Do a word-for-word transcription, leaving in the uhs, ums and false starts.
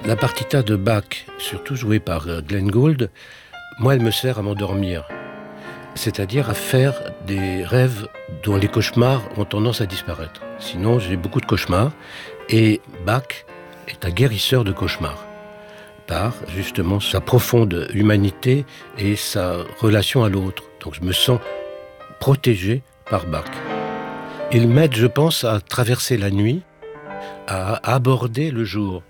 La partita de Bach, surtout jouée par Glenn Gould, moi, elle me sert à m'endormir. C'est-à-dire à faire des rêves dont les cauchemars ont tendance à disparaître. Sinon, j'ai beaucoup de cauchemars. Et Bach est un guérisseur de cauchemars, par justement sa profonde humanité et sa relation à l'autre. Donc je me sens protégé par Bach. Il m'aide, je pense, à traverser la nuit, à aborder le jour.